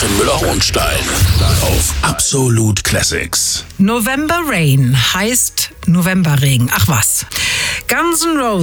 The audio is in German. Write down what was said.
Katrin Müller-Hohenstein auf Absolute Classics. November Rain heißt Novemberregen. Ach was. Guns N' Roses